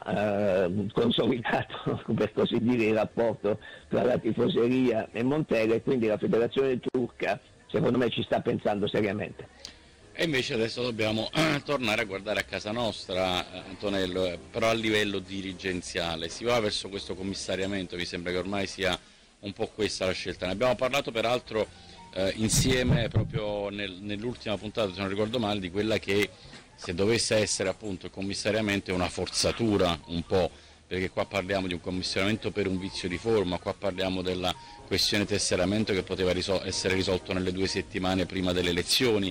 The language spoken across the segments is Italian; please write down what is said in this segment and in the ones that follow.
consolidato per così dire il rapporto tra la tifoseria e Montella, e quindi la federazione turca secondo me ci sta pensando seriamente. E invece adesso dobbiamo tornare a guardare a casa nostra, Antonello, però a livello dirigenziale. Si va verso questo commissariamento, mi sembra che ormai sia un po' questa la scelta. Ne abbiamo parlato peraltro insieme proprio nell'ultima puntata, se non ricordo male, di quella che se dovesse essere appunto il commissariamento è una forzatura un po', perché qua parliamo di un commissariamento per un vizio di forma, qua parliamo della questione tesseramento che poteva essere risolto nelle 2 settimane prima delle elezioni.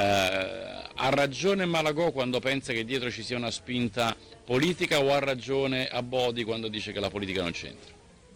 Ha ragione Malagò quando pensa che dietro ci sia una spinta politica, o ha ragione Abodi quando dice che la politica non c'entra?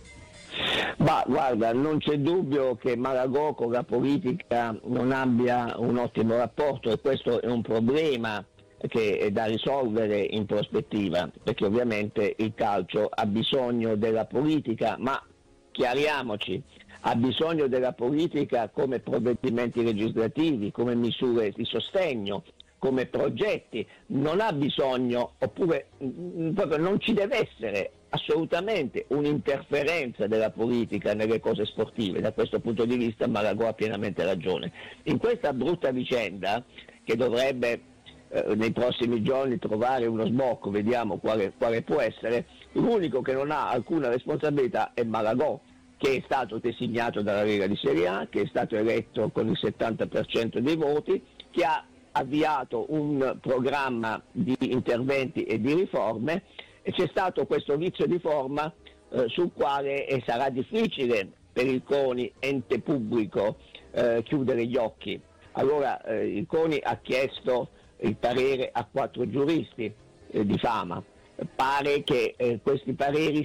Ma guarda, non c'è dubbio che Malagò con la politica non abbia un ottimo rapporto, e questo è un problema che è da risolvere in prospettiva, perché ovviamente il calcio ha bisogno della politica, ma chiariamoci, ha bisogno della politica come provvedimenti legislativi, come misure di sostegno, come progetti, non ha bisogno, oppure proprio non ci deve essere assolutamente un'interferenza della politica nelle cose sportive. Da questo punto di vista Malagò ha pienamente ragione. In questa brutta vicenda, che dovrebbe nei prossimi giorni trovare uno sbocco, vediamo quale può essere, l'unico che non ha alcuna responsabilità è Malagò, che è stato designato dalla Lega di Serie A, che è stato eletto con il 70% dei voti, che ha avviato un programma di interventi e di riforme, e c'è stato questo vizio di forma sul quale sarà difficile per il CONI, ente pubblico, chiudere gli occhi. Allora il CONI ha chiesto il parere a 4 giuristi di fama. Pare che questi pareri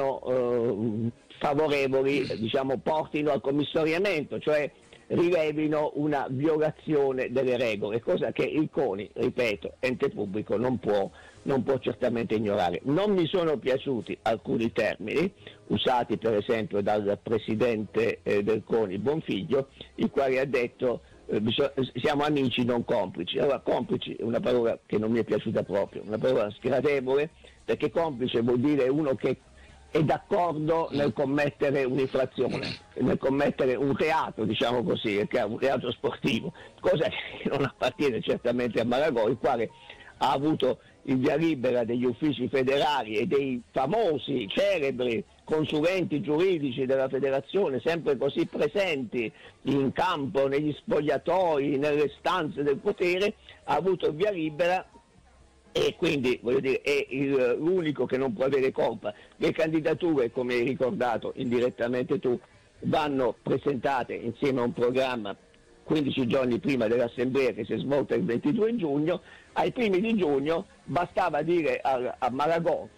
siano favorevoli, diciamo, portino al commissariamento, cioè rilevino una violazione delle regole, cosa che il CONI, ripeto, ente pubblico, non può certamente ignorare. Non mi sono piaciuti alcuni termini usati per esempio dal presidente del CONI Bonfiglio, il quale ha detto siamo amici non complici. Allora, complici è una parola che non mi è piaciuta proprio, una parola sgradevole, perché complice vuol dire uno che è d'accordo nel commettere un'infrazione, nel commettere un reato, diciamo così, che è un reato sportivo, cosa che non appartiene certamente a Malagò, il quale ha avuto il via libera degli uffici federali e dei famosi, celebri consulenti giuridici della federazione, sempre così presenti in campo, negli spogliatoi, nelle stanze del potere, ha avuto il via libera, e quindi voglio dire è l'unico che non può avere colpa. Le candidature, come hai ricordato indirettamente tu, vanno presentate insieme a un programma 15 giorni prima dell'assemblea che si è svolta il 22 giugno. Ai primi di giugno bastava dire a Malagò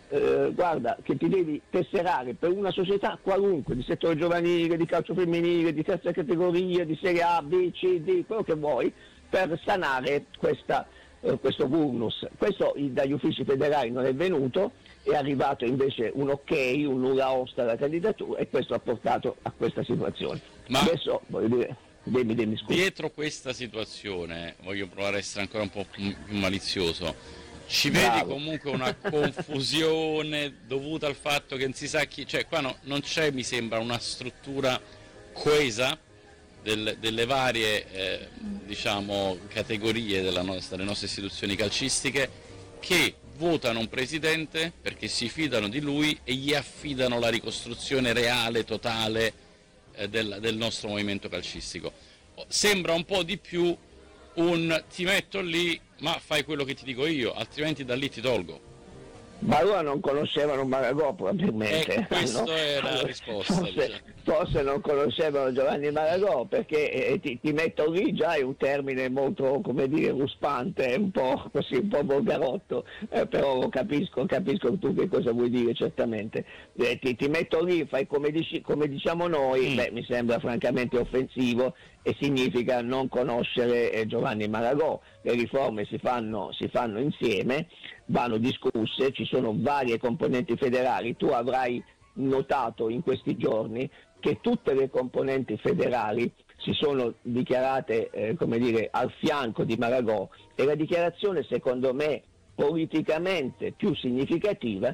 guarda che ti devi tesserare per una società qualunque, di settore giovanile, di calcio femminile, di terza categoria, di serie A, B, C, D, quello che vuoi, per sanare questo vulnus. Questo dagli uffici federali non è venuto, è arrivato invece un ok, un nulla osta alla candidatura, e questo ha portato a questa situazione. Ma adesso voglio dire, dimmi scusa. Dietro questa situazione, voglio provare a essere ancora un po' più malizioso, ci Bravo. vedi comunque una confusione dovuta al fatto che non si sa chi, cioè qua non c'è, mi sembra, una struttura coesa delle varie diciamo categorie delle nostre istituzioni calcistiche, che votano un presidente perché si fidano di lui e gli affidano la ricostruzione reale, totale del nostro movimento calcistico. Sembra un po' di più ti metto lì, ma fai quello che ti dico io, altrimenti da lì ti tolgo. Ma allora non conoscevano Malagò probabilmente. Questa è la risposta. Forse non conoscevano Giovanni Malagò, perché ti metto lì già è un termine molto, come dire, ruspante, un po' così, un po' volgarotto, però capisco tu che cosa vuoi dire certamente. Ti metto lì, fai come diciamo noi, mi sembra francamente offensivo, e significa non conoscere Giovanni Malagò. Le riforme si fanno insieme, vanno discusse, ci sono varie componenti federali. Tu avrai notato in questi giorni che tutte le componenti federali si sono dichiarate come dire al fianco di Malagò, e la dichiarazione secondo me politicamente più significativa